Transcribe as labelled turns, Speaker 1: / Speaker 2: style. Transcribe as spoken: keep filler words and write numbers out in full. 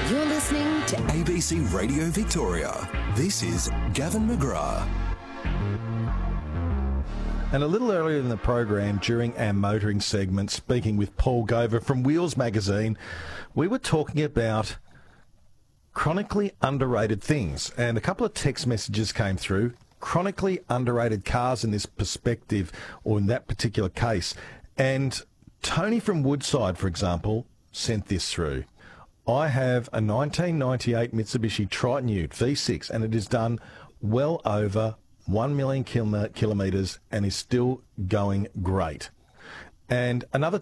Speaker 1: You're listening to
Speaker 2: A B C Radio Victoria. This is Gavin McGrath.
Speaker 3: And a little earlier in the program, during our motoring segment, speaking with Paul Gover from Wheels Magazine, we were talking about chronically underrated things. And a couple of text messages came through. Chronically underrated cars in this perspective, or in that particular case. And Tony from Woodside, for example, sent this through. I have a nineteen ninety-eight Mitsubishi Triton Ute V six, and it has done well over one million kilometres and is still going great. And another